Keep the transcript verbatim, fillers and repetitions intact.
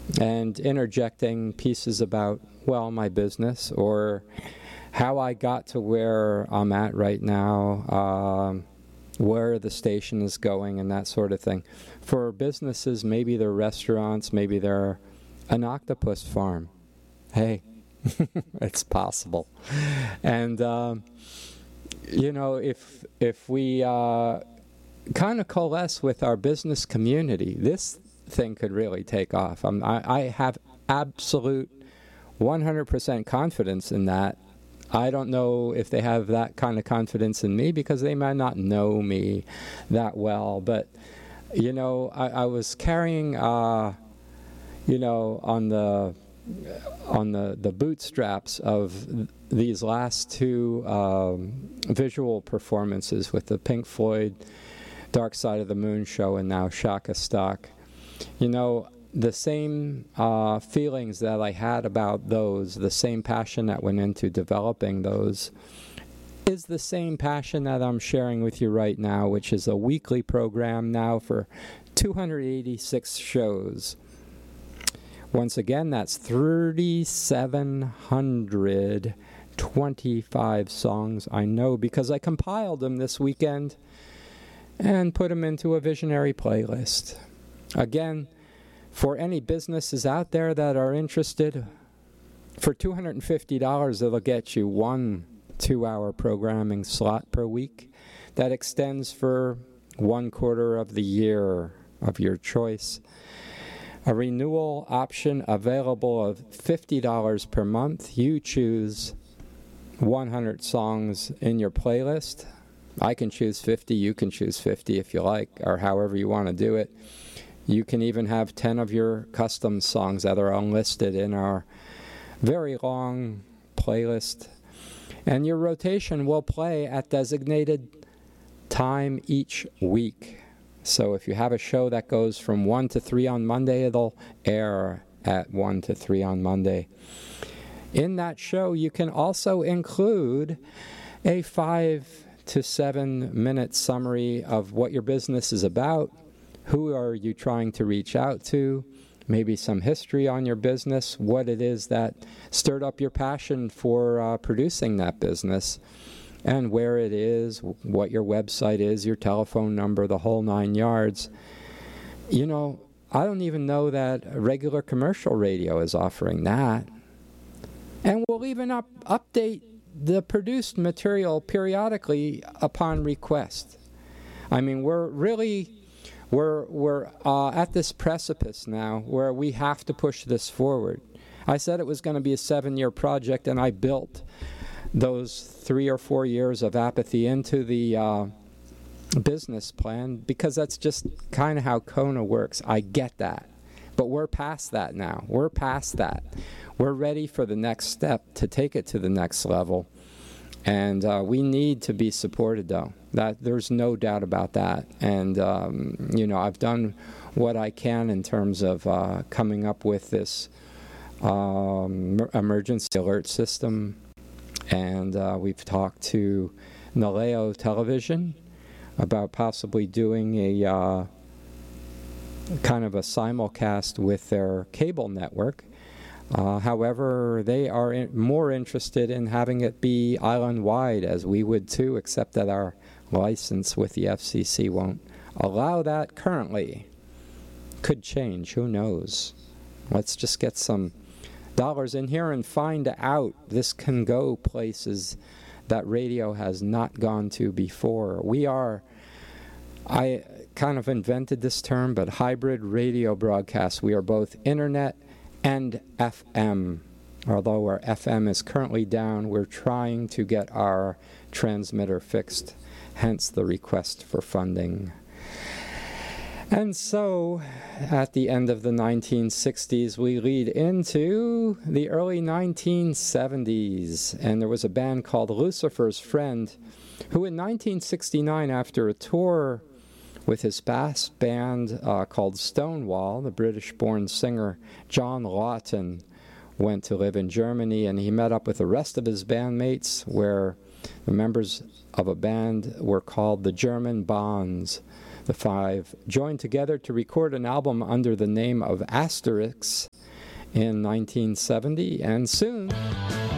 and interjecting pieces about, well, my business or how I got to where I'm at right now, um, where the station is going, and that sort of thing. For businesses, maybe they're restaurants, maybe they're an octopus farm. Hey, it's possible. And, um, you know, if, if we uh, kind of coalesce with our business community, this thing could really take off. Um, I, I have absolute one hundred percent confidence in that. I don't know if they have that kind of confidence in me because they might not know me that well. But, you know, I, I was carrying, uh, you know, on the on the, the bootstraps of th these last two um, visual performances with the Pink Floyd Dark Side of the Moon show and now Shaka Stock. You know, the same uh, feelings that I had about those, the same passion that went into developing those, is the same passion that I'm sharing with you right now, which is a weekly program now for two hundred eighty-six shows. Once again, that's three thousand seven hundred twenty-five songs, I know, because I compiled them this weekend and put them into a visionary playlist. Again, for any businesses out there that are interested, for two hundred fifty dollars, it'll get you one two-hour programming slot per week that extends for one quarter of the year of your choice. A renewal option available of fifty dollars per month. You choose one hundred songs in your playlist. I can choose fifty, you can choose fifty if you like, or however you want to do it. You can even have ten of your custom songs that are unlisted in our very long playlist. And your rotation will play at designated time each week. So if you have a show that goes from one to three on Monday, it'll air at one to three on Monday. In that show, you can also include a five to seven minute summary of what your business is about. Who are you trying to reach out to? Maybe some history on your business, what it is that stirred up your passion for uh, producing that business, and where it is, what your website is, your telephone number, the whole nine yards. You know, I don't even know that regular commercial radio is offering that. And we'll even up, update the produced material periodically upon request. I mean, we're really... We're, we're uh, at this precipice now where we have to push this forward. I said it was going to be a seven-year project, and I built those three or four years of apathy into the uh, business plan because that's just kind of how Kona works. I get that. But we're past that now. We're past that. We're ready for the next step to take it to the next level. And uh, we need to be supported, though. That there's no doubt about that. And um, you know, I've done what I can in terms of uh, coming up with this um, emergency alert system. And uh, we've talked to Naleo Television about possibly doing a uh, kind of a simulcast with their cable network. Uh, however, they are in more interested in having it be island-wide, as we would too, except that our license with the F C C won't allow that currently. Could change, who knows? Let's just get some dollars in here and find out. This can go places that radio has not gone to before. We are, I kind of invented this term, but hybrid radio broadcasts. We are both internet and F M. Although our F M is currently down, we're trying to get our transmitter fixed, hence the request for funding. And so, at the end of the nineteen sixties, we lead into the early nineteen seventies, and there was a band called Lucifer's Friend, who in nineteen sixty-nine, after a tour with his bass band uh, called Stonewall, the British-born singer John Lawton went to live in Germany, and he met up with the rest of his bandmates, where the members of a band were called the German Bonds. The five joined together to record an album under the name of Asterix in nineteen seventy, and soon